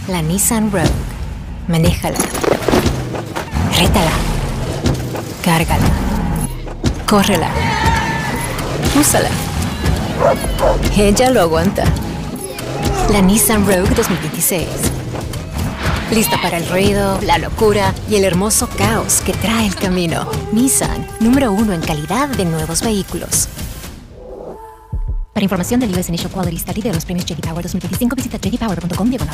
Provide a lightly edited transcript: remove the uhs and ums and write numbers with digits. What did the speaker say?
La Nissan Rogue. Manéjala. Rétala. Cárgala. Córrela. Úsala. Ella lo aguanta. La Nissan Rogue 2026. Lista para el ruido, la locura y el hermoso caos que trae el camino. Nissan, número 1 en calidad de nuevos vehículos. Para información del US Initial Quality Study de los premios J.D. Power 2025, visita jdpower.com/.